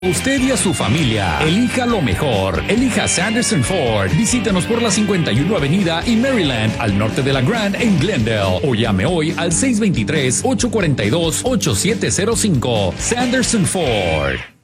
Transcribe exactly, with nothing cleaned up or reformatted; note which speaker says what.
Speaker 1: Usted y a su familia, elija lo mejor. Elija Sanderson Ford. Visítanos por la cincuenta y uno Avenida y Maryland, al norte de la Grand en Glendale. O llame hoy al seis dos tres, ocho cuatro dos, ocho siete cero cinco. Sanderson Ford.